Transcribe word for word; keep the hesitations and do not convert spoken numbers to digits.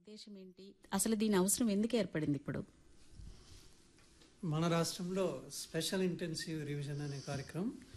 ఉద్దేశం ఏంటి? అసలు దీని అవసరం ఎందుకు ఏర్పడింది ఇప్పుడు? మన రాష్ట్రంలో స్పెషల్ ఇంటెన్సివ్ రివిజన్ అనే కార్యక్రమం